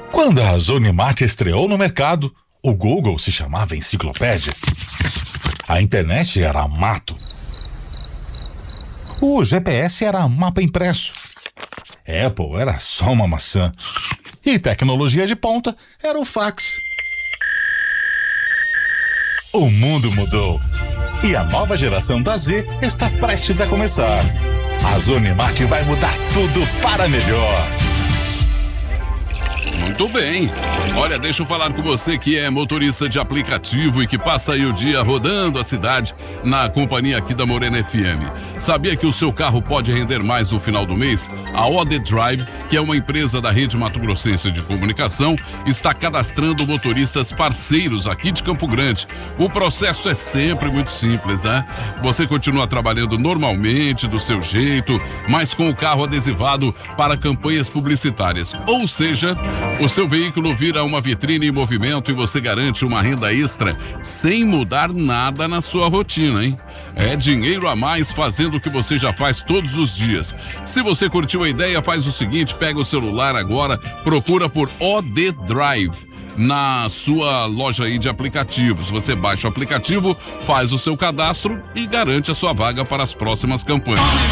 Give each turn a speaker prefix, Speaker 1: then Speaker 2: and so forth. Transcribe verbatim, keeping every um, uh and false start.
Speaker 1: Quando a Zonimat estreou no mercado, o Google se chamava Enciclopédia. A internet era mato. O G P S era mapa impresso. Apple era só uma maçã. E tecnologia de ponta era o fax. O mundo mudou. E a nova geração da Z está prestes a começar. A Zonimat vai mudar tudo para melhor.
Speaker 2: Muito bem. Olha, deixa eu falar com você que é motorista de aplicativo e que passa aí o dia rodando a cidade na companhia aqui da Morena F M. Sabia que o seu carro pode render mais no final do mês? A O D Drive, que é uma empresa da Rede Mato Grossense de Comunicação, está cadastrando motoristas parceiros aqui de Campo Grande. O processo é sempre muito simples, né? Você continua trabalhando normalmente, do seu jeito, mas com o carro adesivado para campanhas publicitárias. Ou seja, o seu veículo vira uma vitrine em movimento e você garante uma renda extra sem mudar nada na sua rotina, hein? É dinheiro a mais fazendo o que você já faz todos os dias. Se você curtiu a ideia, faz o seguinte, pega o celular agora, procura por O D Drive na sua loja aí de aplicativos. Você baixa o aplicativo, faz o seu cadastro e garante a sua vaga para as próximas campanhas.